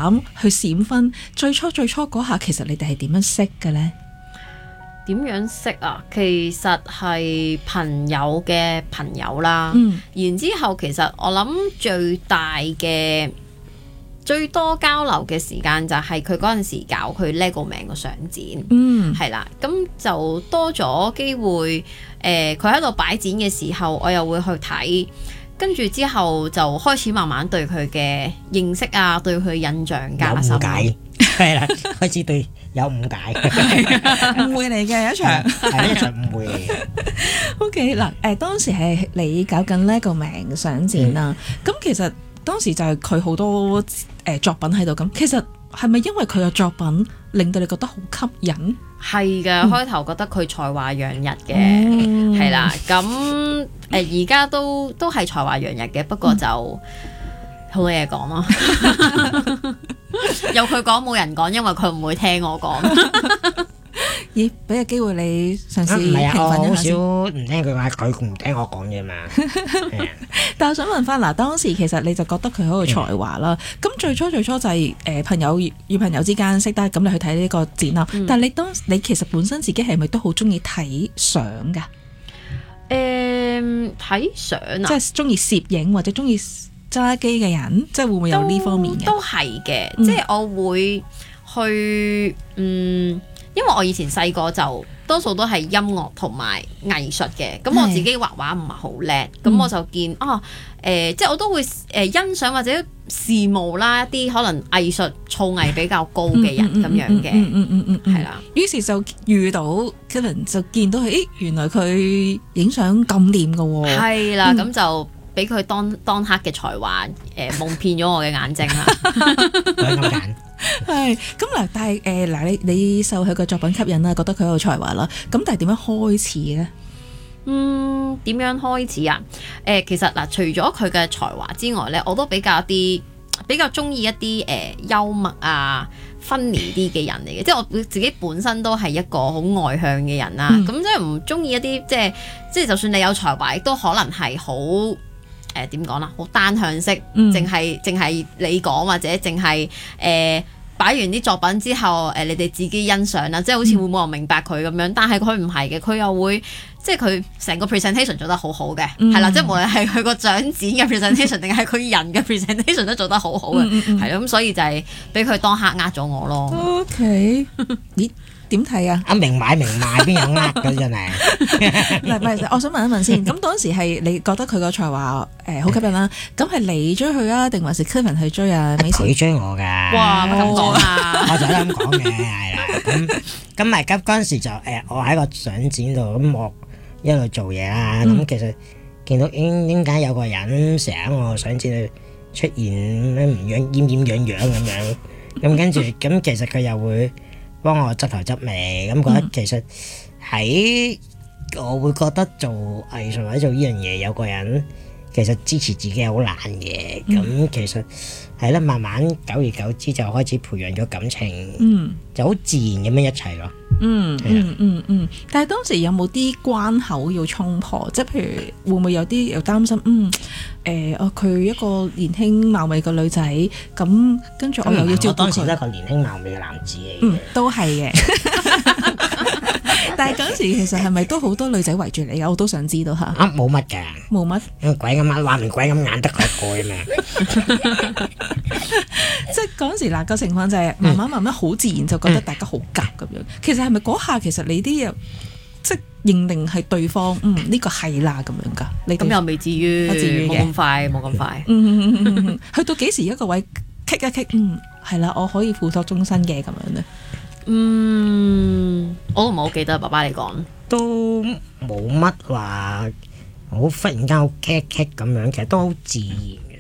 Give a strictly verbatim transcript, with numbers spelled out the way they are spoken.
膽去閃婚。最初最初嗰下，其實你哋係點樣識嘅呢？ 點樣識啊？其實係朋友嘅朋友啦。 嗯， 然之後其實我諗最大嘅最多交流嘅時間就係佢嗰陣時搞佢 LEGO 名個相展。 嗯， 係啦，咁就多咗機會。誒，佢喺度擺展嘅時候，我又會去睇。跟住之後就開始慢慢對佢嘅認識啊，對佢印象加深。 有誤解係啦，開始對有誤解， 誤會嚟嘅一場， 係一場誤會嚟嘅。 OK 嗱，誒當時係你搞緊 LEGO 名相展啦，咁、嗯、其實當時就係佢好多誒、呃、作品喺度，咁其實係咪因為佢嘅作品令到你覺得好吸引？ 係嘅， 嗯、 開頭覺得佢才華洋溢嘅， 係、 係啦、嗯，咁誒而家都都係才華洋溢嘅，不過就好多嘢講咯。有佢講冇人講，因為佢唔會聽我講。 咦，俾個機會你嘗試唔係啊， 評我好分一下先。 少唔聽佢話，佢唔聽我講嘢嘛。 但係我想問翻嗱，當時其實你就覺得佢好有才華啦。咁、嗯、最初最初就係、是、誒、呃、朋友與朋友之間識得，咁你去睇呢個展覽。嗯、但係你當你其實本身自己係咪都好中意睇相㗎？ 誒睇相啊， 即係中意攝影或者中意揸機嘅人，即係會唔會有呢方面嘅？ 都係嘅， 嗯、 即係我會去嗯。因為我以前細個就多數都係音樂同埋藝術嘅，咁我自己畫畫唔係好叻，咁、嗯、我就見啊誒、呃，即係我都會誒、呃、欣賞或者羨慕啦一啲可能藝術造詣比較高嘅人咁樣嘅， 嗯嗯嗯嗯嗯， 係啦。 於是就遇到 Kevin 就見到佢，咦，原來佢影相咁掂㗎喎， 係啦，咁、嗯、就俾佢當當刻嘅才華誒蒙騙咗我嘅眼睛啦。 咁揀。 係咁嗱，但係誒嗱，你你受佢嘅作品吸引啦，覺得佢有才華啦，咁但係點樣開始咧？ 嗯，點樣開始啊？誒、呃，其實嗱、呃，除咗佢嘅才華之外咧，我都比較啲比較中意一啲誒、呃、幽默啊、funny 啲嘅人嚟嘅，即係我自己本身都係一個好外向嘅人啦。咁、嗯、即係唔中意一啲即係即係，就算你有才華，亦都可能係好誒點講啦，好單向式，淨係淨係你講或者淨係誒擺完啲作品之後，誒、呃、你哋自己欣賞啦，即係好似會冇人明白佢咁樣。嗯、但係佢唔係嘅，佢又會即係佢成個 presentation 做得好好嘅，係、嗯、啦，即係無論係佢個獎展嘅 presentation 定係佢人嘅 presentation 都做得好好嘅，係咯、嗯，咁、嗯、所以就係俾佢當刻呃咗我咯。OK， 咦？點睇啊？ 啊明買明賣邊有呃㗎真係？ 唔係唔係，我想問一問先。咁當時係你覺得佢個才華誒好吸引啦，咁係你追佢啊，定還是 Kevin 去追啊？ 佢追我㗎。 哇！乜咁講啊？ 我就係咁講嘅，係啦。咁咁咪急嗰陣時就誒、呃，我喺個相展度咁，我一路做嘢啦。咁、嗯、其實見到點點解有個人成日喺我相展度出現咩唔樣厭厭樣樣咁樣，咁跟住咁其實佢又會幫我執頭執尾，咁覺得其實喺、嗯、我會覺得做藝術或者做呢樣嘢，有個人其實支持自己係好難嘅。咁、嗯、其實係啦，慢慢久而久之就開始培養咗感情，嗯、就好自然咁樣一齊咯。 嗯嗯嗯嗯，但係當時有冇啲關口要衝破？即係譬如會唔會有啲又擔心？嗯誒，哦、呃，佢一個年輕貌美嘅女仔，咁跟住我又要照顧佢。 我當時都係一個年輕貌美嘅男子嚟嘅。 嗯，都係嘅。但係嗰時其實係咪都好多女仔圍住你啊？我都想知道嚇。 啊，冇乜㗎， 冇乜。 鬼咁眼，話明鬼咁眼得佢一個啊嘛。 即係嗰時嗱個情況就係慢慢慢慢好自然就覺得大家好夾咁樣。其實係咪嗰下其實你啲嘢即係認定係對方嗯呢、呢個係啦咁樣㗎？你咁又未至於，冇咁快，冇咁快。 嗯，去到幾時一個位棘一棘？嗯，係啦，我可以付託終身嘅咁樣咧。 嗯，我都唔係好記得，爸爸你講都冇乜話好忽然間好棘棘咁樣，其實都好自然。